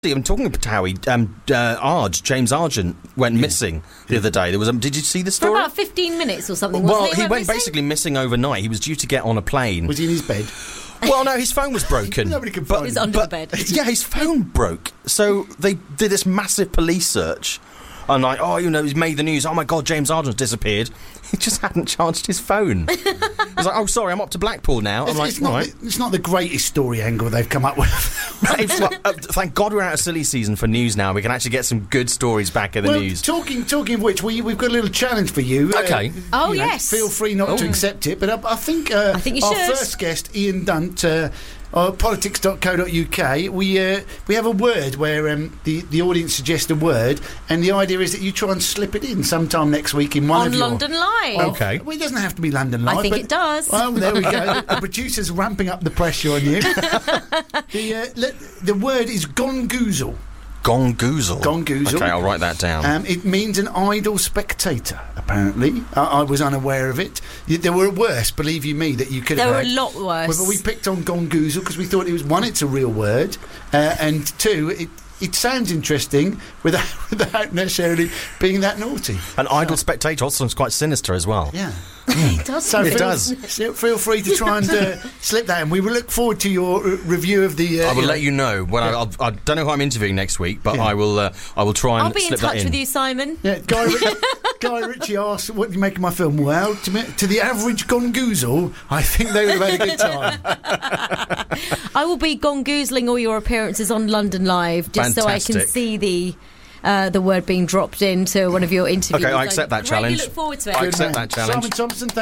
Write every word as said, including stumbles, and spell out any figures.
I'm talking about Howie. Um, uh, Arge, James Argent, went yeah. missing the yeah. other day. There was. Um, did you see the story? For about fifteen minutes or something. Well, wasn't he it? went missing? basically missing overnight. He was due to get on a plane. Was he in his bed? Well, no, his phone was broken. Nobody could but, find He was him. under but, the bed. Yeah, his phone broke. So they did this massive police search. And like, oh, you know, he's made the news. Oh my God, James Argent's disappeared. He just hadn't charged his phone. He was like, oh, sorry, I'm up to Blackpool now. I'm It's, like, it's, not all right. the, it's not the greatest story angle they've come up with. It's like, uh, thank God we're out of silly season for news now. We can actually get some good stories back in the well, news. Talking, talking of which, we, we've got a little challenge for you. Okay. Uh, Oh, you know, yes. Feel free not Oh. to accept it, but I, I think uh, I think you our should. first guest, Ian Dunt, uh, uh, politics dot co dot uk, we uh, we have a word where um, the, the audience suggests a word, and the idea is that you try and slip it in sometime next week in one On of your... London Live. Okay. Well, it doesn't have to be London Live. I think but, it does. Well, there we go. The producer's ramping up the pressure on you. the, uh, let, the word is gongoozle. Gongoozle. Gongoozle. Okay, I'll write that down. Um, it means an idle spectator, apparently. I, I was unaware of it. Y- There were worse, believe you me, that you could There have were a had. lot worse. Well, but we picked on gongoozle because we thought it was, one, it's a real word, uh, and two, it it sounds interesting without, without necessarily being that naughty. An idle spectator also sounds quite sinister as well. Yeah. It does. So It feel, does. so feel free to try and uh, slip that in. We will look forward to your uh, review of the... Uh, I will you know- let you know when Yeah. I, I'll, I don't know who I'm interviewing next week, but Yeah. I will. Uh, I will try and I'll be in slip that touch in. with you, Simon. Yeah, Guy, Ri- Guy Ritchie asked, what do you make of my film? Well, to, me, to the average gongoozle, I think they would have had a good time. I will be gongoozling all your appearances on London Live, just so I can Fantastic. see the uh, the word being dropped into one of your interviews. Okay, I accept that Great, challenge. You look forward to it. I Good accept man. that challenge. Simon Thompson, thank